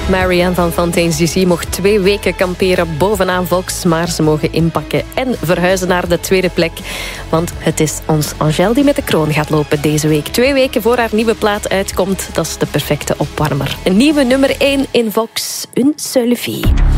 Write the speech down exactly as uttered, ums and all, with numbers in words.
Marianne van Fontaine's D C mocht twee weken kamperen bovenaan Vox, maar ze mogen inpakken en verhuizen naar de tweede plek. Want het is ons Angèle die met de kroon gaat lopen deze week. Twee weken voor haar nieuwe plaat uitkomt. Dat is de perfecte opwarmer. Een nieuwe nummer één in Vox. Une seule fille.